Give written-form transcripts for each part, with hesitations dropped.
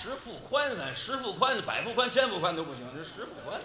十副宽3，十副宽、百副宽、千副宽都不行，这十副宽。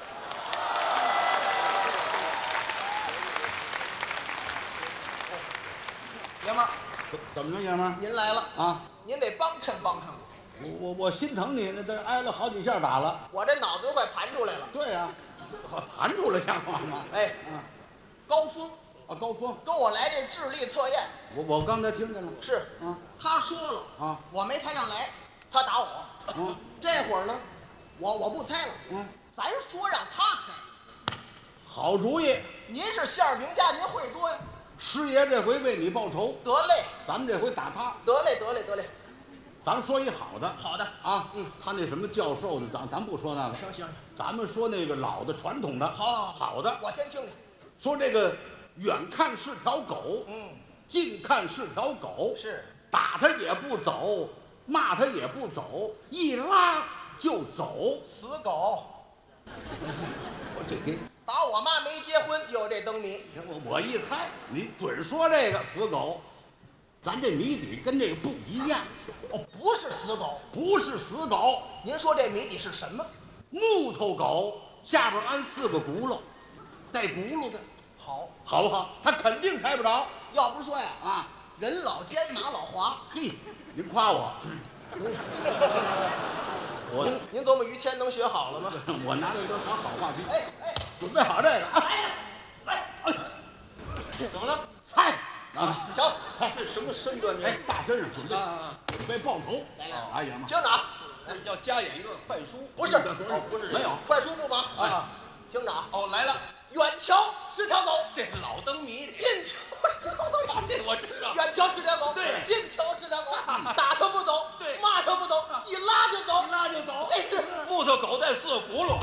爷们儿， 怎么着，爷们儿？ 您来了啊！ 您得帮衬帮衬我心疼你，那都挨了好几下打了。 我这脑子都快盘出来了。 对呀、盘出来像话吗？ 哎，高峰啊，高峰， 跟我来这智力测验， 我刚才听见了。 是啊， 他说了啊， 我没猜上来，他打我。这会儿呢，我不猜了。咱说让他猜。 好主意。 您是馅儿饼家，您会多呀。 师爷这回为你报仇， 得嘞， 咱们这回打他。 得嘞，得嘞，得嘞。 咱说一好的。 好的啊，他那什么教授的，咱不说那个。 行， 咱们说那个老的传统的。好的。 我先听听。 说这个远看是条狗，近看是条狗， 是打他也不走，骂他也不走，一拉就走。 死狗。 我这给打我妈没结婚就有这灯谜。 我一猜，你准说这个死狗。咱这谜底跟这个不一样。 哦，不是死狗。 不是死狗。 您说这谜底是什么？ 木头狗下边安4个轱辘，带轱辘的。好不好？他肯定猜不着。 要不说呀， 啊， 人老奸马老滑。 嘿，您夸我。 您琢磨于谦能学好了吗？ 我拿这都当好话题。 哎， 准备好这个。 来， 怎么了？ 猜啊！ 行， 这什么身段？ 哎，大身上准备啊， 准备报仇。 来， 哎呀妈！ 听着啊， 要加演一段快书？ 不是， 不是， 没有快书不忙啊。 听着啊， 来了， 远瞧是条狗， 这是老灯谜。 近瞧是条狗， 这我知道。 远瞧是条狗， 对， 近瞧是条狗，打它不走， 对， 骂它不走，一拉就走， 一拉就走。 这是木头狗带4个轱辘，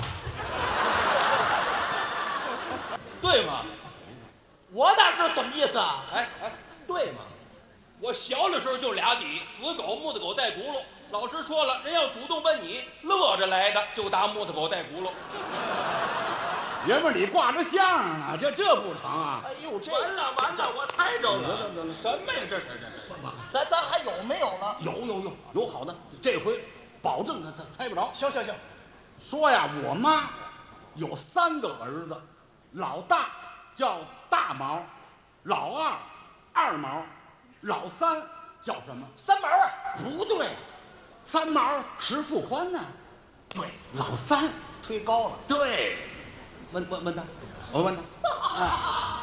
对吗？ 我哪知道怎么意思啊？ 哎，对吗？我小的时候就俩底，死狗、木头狗带轱辘。老师说了，人要主动问你，乐着来的就打木头狗带轱辘。 爷们儿，你挂着相呢，这不成啊！ 哎呦，这完了，我猜着了。 得了什么呀？这咱还有没有了？ 有好的，这回保证他猜不着。 行， 说呀，我妈有3个儿子，老大叫大毛，老二二毛，老三叫什么？ 三毛啊？ 不对，3毛10副宽呢。对，老三推高了。 对，问他，我问他。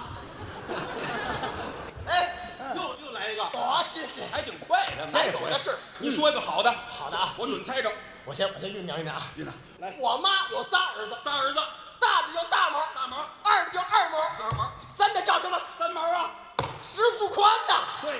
哎， 又来一个， 多新鲜！ 还挺快的。 咱有的是。 你说一个好的， 好的啊， 我准猜着。 我先酝酿啊。 院长， 来，我妈有仨儿子， 3儿子， 大的叫大毛， 大毛， 二的叫二毛， 二毛， 三的叫什么 ？3毛啊 ？10副宽呐。 对，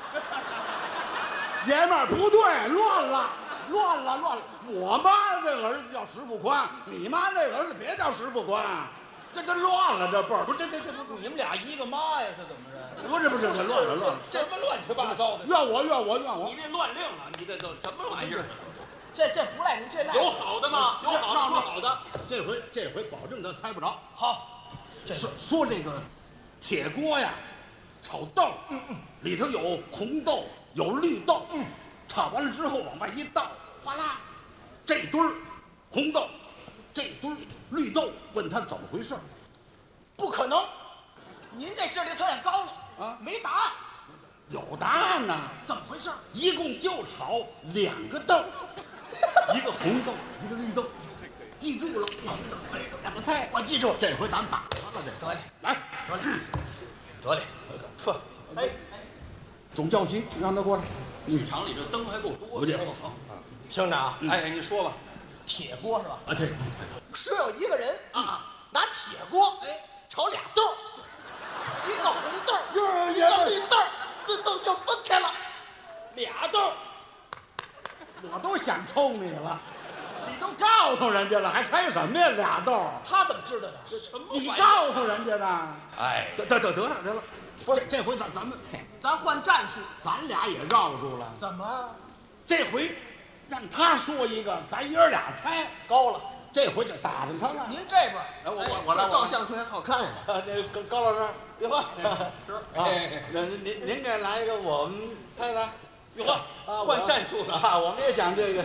爷们儿不对，乱了。我妈这儿子叫10副宽，你妈那儿子别叫10副宽，这乱了，这辈儿不这不你们俩一个妈呀？是怎么着？ 不是，这乱了。 什么乱七八糟的？ 怨我！ 你这乱令了，你这都什么玩意儿？ 这不赖您，这赖有好的吗？有好的说好的。 这回保证他猜不着。 好， 说这个铁锅呀，炒豆，里头有红豆，有绿豆，炒完了之后往外一倒，哗啦，这堆儿红豆，这堆儿绿豆，问他怎么回事？ 不可能，您这智力测验高了啊， 没答案。 有答案呢。 怎么回事？ 一共就炒2个豆，一个红豆，一个绿豆，记住了。红豆绿豆2个菜， 我记住。 这回咱打他了，这得嘞， 来， 得嘞，呵，哎， 总教习让他过来。 剧场里这灯还够多的。好， 听着啊， 哎，你说吧。 铁锅是吧？ 啊，对， 说有一个人拿铁锅炒俩豆，一个红豆，一个绿豆，自动就分开了。 俩豆， 我都想抽你了，你都告诉人家了，还猜什么呀？俩豆， 他怎么知道的？ 什么玩意儿？ 你告诉人家的。 哎， 得了，不是这回咱换战术。 咱俩也绕住了。 怎么这回让他说一个，咱爷儿俩猜。 高了？ 这回就打着他了。 您这边， 我来照相特好看呀。 那高老师， 别喝， 那您给来一个，我们猜猜。 哟呵，换战术了。 我们也想这个。